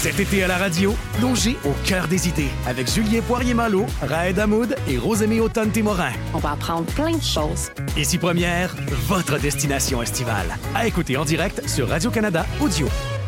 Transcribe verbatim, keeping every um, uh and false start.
Cet été à la radio, plongez au cœur des idées avec Julien Poirier-Malo, Raed Hamoud et Rosémie Autonne-Témorin. On va apprendre plein de choses. Ici Première, votre destination estivale. À écouter en direct sur Radio-Canada Audio.